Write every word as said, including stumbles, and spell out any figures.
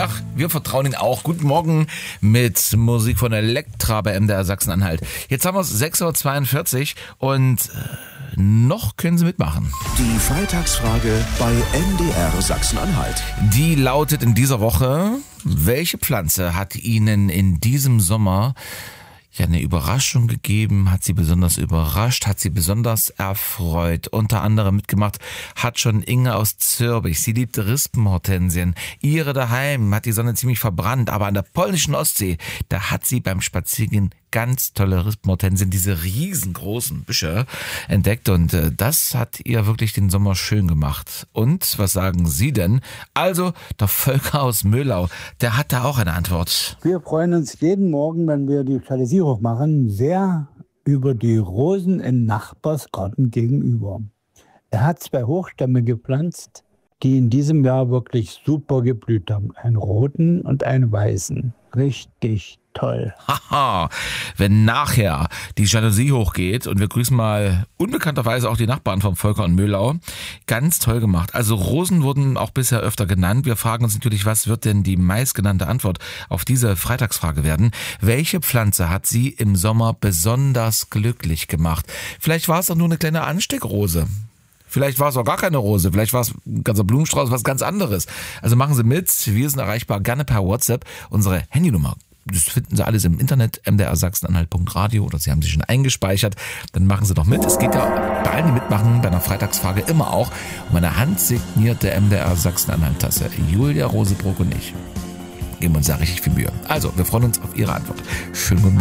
Ach, wir vertrauen Ihnen auch. Guten Morgen mit Musik von Elektra bei M D R Sachsen-Anhalt. Jetzt haben wir es sechs Uhr zweiundvierzig und äh, noch können Sie mitmachen. Die Freitagsfrage bei M D R Sachsen-Anhalt. Die lautet in dieser Woche: Welche Pflanze hat Ihnen in diesem Sommer ja eine Überraschung gegeben, hat sie besonders überrascht, hat sie besonders erfreut? Unter anderem mitgemacht hat schon Inge aus Zürbich. Sie liebt Rispenhortensien. Ihre daheim hat die Sonne ziemlich verbrannt, aber an der polnischen Ostsee, da hat sie beim Spaziergehen ganz tolle Rispenhortensien, diese riesengroßen Büsche entdeckt, und äh, das hat ihr wirklich den Sommer schön gemacht. Und was sagen Sie denn? Also, der Volker aus Möhlau, der hat da auch eine Antwort. Wir freuen uns jeden Morgen, wenn wir die Jalousie hochmachen, sehr über die Rosen im Nachbarsgarten gegenüber. Er hat zwei Hochstämme gepflanzt, die in diesem Jahr wirklich super geblüht haben. Einen roten und einen weißen. Richtig toll. Haha, wenn nachher die Jalousie hochgeht, und wir grüßen mal unbekannterweise auch die Nachbarn vom Volker und Möhlau, ganz toll gemacht. Also Rosen wurden auch bisher öfter genannt. Wir fragen uns natürlich, was wird denn die meistgenannte Antwort auf diese Freitagsfrage werden? Welche Pflanze hat Sie im Sommer besonders glücklich gemacht? Vielleicht war es doch nur eine kleine Ansteckrose. Vielleicht war es auch gar keine Rose, vielleicht war es ein ganzer Blumenstrauß, was ganz anderes. Also machen Sie mit, wir sind erreichbar, gerne per WhatsApp. Unsere Handynummer, das finden Sie alles im Internet, m d r sachsen-anhalt punkt radio, oder Sie haben sie schon eingespeichert. Dann machen Sie doch mit. Es geht ja bei allen, die mitmachen, bei einer Freitagsfrage immer auch um eine handsignierte M D R Sachsen-Anhalt-Tasse. Julia Rosebrock und ich geben uns da richtig viel Mühe. Also, wir freuen uns auf Ihre Antwort. Schönen guten Morgen.